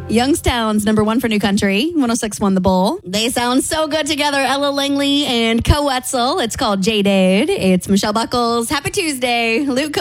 Youngstown's number one for New Country, 106.1 The Bull. They sound so good together, Ella Langley and Co Wetzel. It's called Jaded. It's Michelle Buckles. Happy Tuesday. Luke